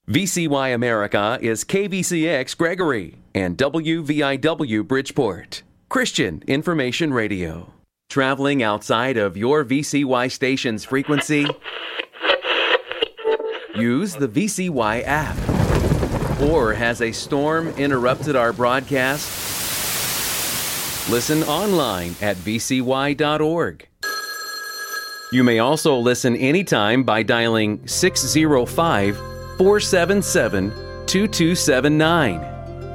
VCY America is KVCX Gregory and WVIW Bridgeport, Christian Information Radio. Traveling outside of your VCY station's frequency? Use the VCY app. Or has a storm interrupted our broadcast? Listen online at vcy.org. You may also listen anytime by dialing 605-477-2279.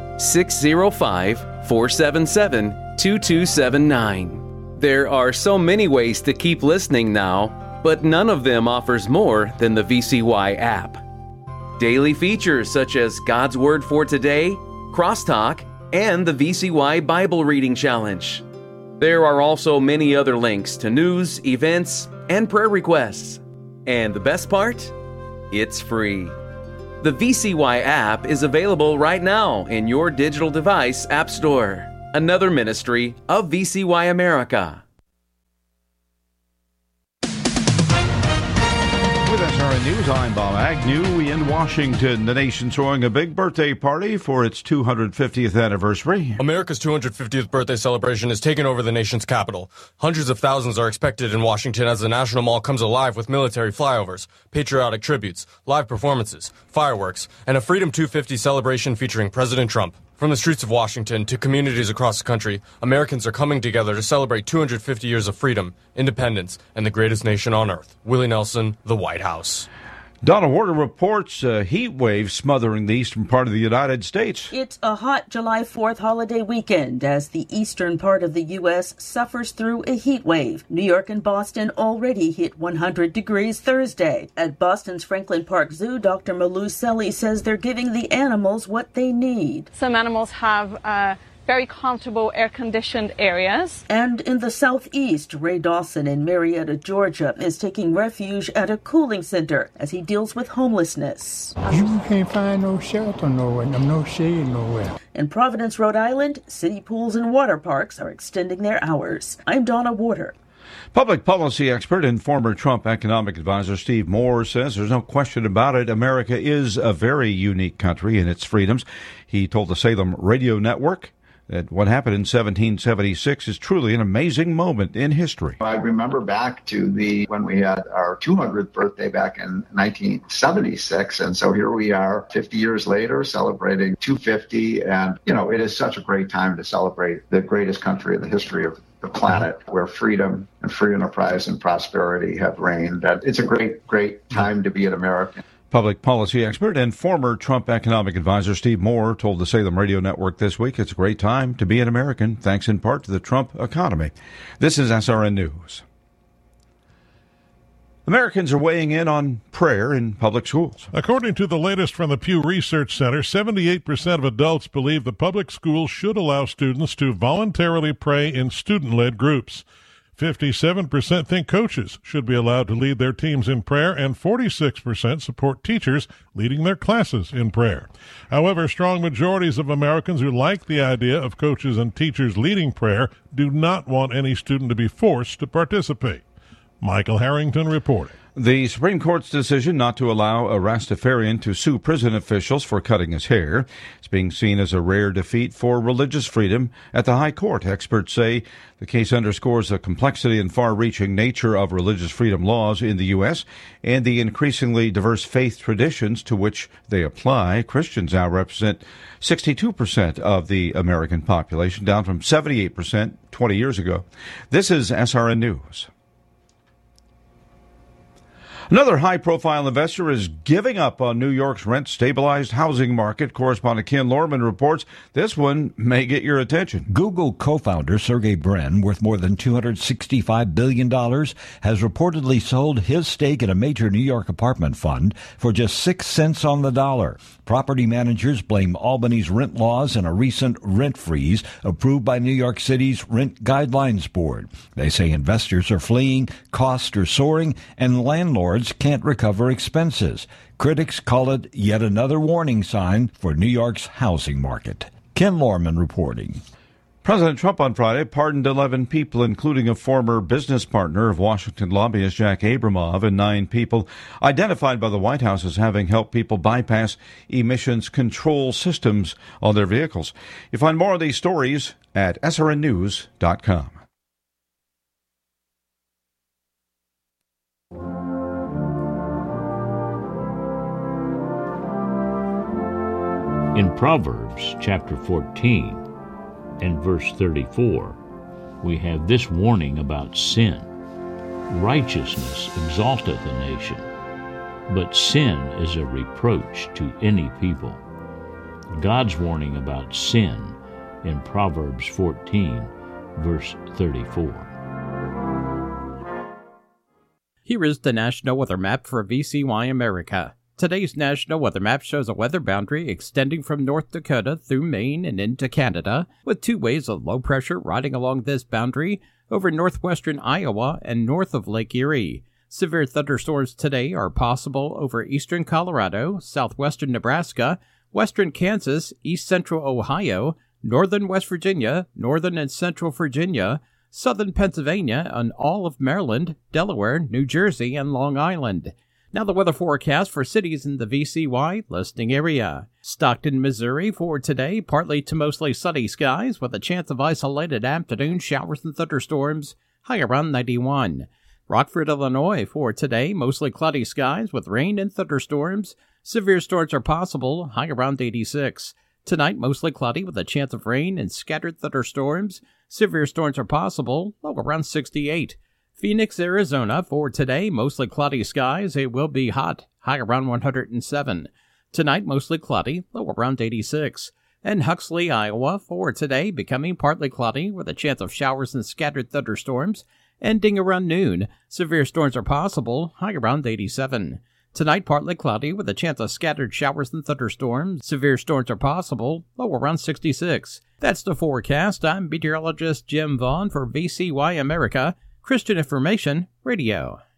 605-477-2279. There are so many ways to keep listening now, but none of them offers more than the VCY app. Daily features such as God's Word for Today, Crosstalk, and the VCY Bible Reading Challenge. There are also many other links to news, events, and prayer requests. And the best part? It's free. The VCY app is available right now in your digital device app store. Another ministry of VCY America. With SRN News, I'm Bob Agnew. In Washington, the nation's throwing a big birthday party for its 250th anniversary. America's 250th birthday celebration is taking over the nation's capital. Hundreds of thousands are expected in Washington as the National Mall comes alive with military flyovers, patriotic tributes, live performances, fireworks, and a Freedom 250 celebration featuring President Trump. From the streets of Washington to communities across the country, Americans are coming together to celebrate 250 years of freedom, independence, and the greatest nation on earth. Willie Nelson, the White House. Donna Warder reports a heat wave smothering the eastern part of the United States. It's a hot July 4th holiday weekend as the eastern part of the U.S. suffers through a heat wave. New York and Boston already hit 100 degrees Thursday. At Boston's Franklin Park Zoo, Dr. Malou Selly says they're giving the animals what they need. Some animals have very comfortable air-conditioned areas. And in the southeast, Ray Dawson in Marietta, Georgia, is taking refuge at a cooling center as he deals with homelessness. You can't find no shelter nowhere, no shade nowhere. In Providence, Rhode Island, city pools and water parks are extending their hours. I'm Donna Warder. Public policy expert and former Trump economic advisor Steve Moore says there's no question about it. America is a very unique country in its freedoms. He told the Salem Radio Network that what happened in 1776 is truly an amazing moment in history. I remember back to when we had our 200th birthday back in 1976. And so here we are 50 years later celebrating 250. And, it is such a great time to celebrate the greatest country in the history of the planet, where freedom and free enterprise and prosperity have reigned. It's a great, great time to be an American. Public policy expert and former Trump economic advisor Steve Moore told the Salem Radio Network this week it's a great time to be an American, thanks in part to the Trump economy. This is SRN News. Americans are weighing in on prayer in public schools. According to the latest from the Pew Research Center, 78% of adults believe the public schools should allow students to voluntarily pray in student-led groups. 57% think coaches should be allowed to lead their teams in prayer, and 46% support teachers leading their classes in prayer. However, strong majorities of Americans who like the idea of coaches and teachers leading prayer do not want any student to be forced to participate. Michael Harrington reporting. The Supreme Court's decision not to allow a Rastafarian to sue prison officials for cutting his hair is being seen as a rare defeat for religious freedom at the High Court. Experts say the case underscores the complexity and far-reaching nature of religious freedom laws in the U.S. and the increasingly diverse faith traditions to which they apply. Christians now represent 62% of the American population, down from 78% 20 years ago. This is SRN News. Another high-profile investor is giving up on New York's rent-stabilized housing market. Correspondent Ken Lorman reports this one may get your attention. Google co-founder Sergey Brin, worth more than $265 billion, has reportedly sold his stake in a major New York apartment fund for just 6 cents on the dollar. Property managers blame Albany's rent laws and a recent rent freeze approved by New York City's Rent Guidelines Board. They say investors are fleeing, costs are soaring, and landlords can't recover expenses. Critics call it yet another warning sign for New York's housing market. Ken Lorman reporting. President Trump on Friday pardoned 11 people, including a former business partner of Washington lobbyist Jack Abramoff, and 9 people identified by the White House as having helped people bypass emissions control systems on their vehicles. You find more of these stories at srnnews.com. In Proverbs chapter 14 and verse 34, we have this warning about sin. Righteousness exalteth a nation, but sin is a reproach to any people. God's warning about sin in Proverbs 14, verse 34. Here is the National Weather Map for VCY America. Today's National Weather Map shows a weather boundary extending from North Dakota through Maine and into Canada, with 2 waves of low pressure riding along this boundary over northwestern Iowa and north of Lake Erie. Severe thunderstorms today are possible over eastern Colorado, southwestern Nebraska, western Kansas, east-central Ohio, northern West Virginia, northern and central Virginia, southern Pennsylvania, and all of Maryland, Delaware, New Jersey, and Long Island. Now the weather forecast for cities in the VCY listening area. Stockton, Missouri for today, partly to mostly sunny skies with a chance of isolated afternoon showers and thunderstorms, high around 91. Rockford, Illinois for today, mostly cloudy skies with rain and thunderstorms. Severe storms are possible, high around 86. Tonight, mostly cloudy with a chance of rain and scattered thunderstorms. Severe storms are possible, low around 68. Phoenix, Arizona for today, mostly cloudy skies. It will be hot, high around 107. Tonight, mostly cloudy, low around 86. And Huxley, Iowa for today, becoming partly cloudy with a chance of showers and scattered thunderstorms, ending around noon. Severe storms are possible, high around 87. Tonight, partly cloudy with a chance of scattered showers and thunderstorms. Severe storms are possible, low around 66. That's the forecast. I'm meteorologist Jim Vaughn for VCY America, Christian Information Radio.